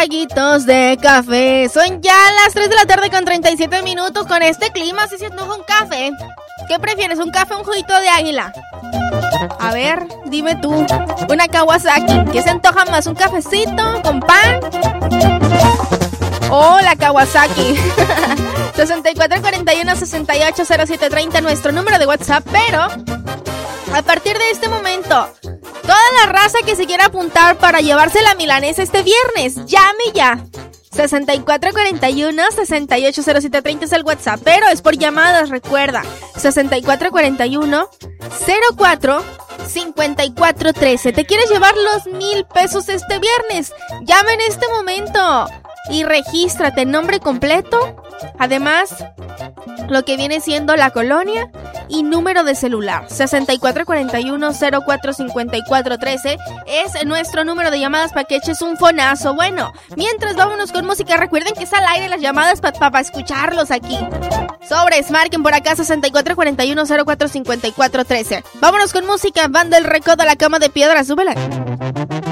traguitos de café. Son ya las 3 de la tarde con 37 minutos. Con este clima, si se antoja un café. ¿Qué prefieres, un café o un juguito de águila? A ver, dime tú. Una Kawasaki. ¿Qué se antoja más, un cafecito con pan? Oh, la Kawasaki. 6441-680730, nuestro número de WhatsApp. Pero a partir de este momento, toda la raza que se quiera apuntar para llevarse la milanesa este viernes, llame ya. 6441-680730 es el WhatsApp, pero es por llamadas, recuerda. 6441-04-5413. ¿Te quieres llevar los 1,000 pesos este viernes? Llama en este momento y regístrate, nombre completo. Además, lo que viene siendo la colonia y número de celular. 6441-045413 es nuestro número de llamadas para que eches un fonazo. Bueno, mientras vámonos con música. Recuerden que es al aire las llamadas para escucharlos aquí. Sobres, marquen por acá 6441-045413. Vámonos con música. Banda El Recodo a la Cama de Piedra, súbela.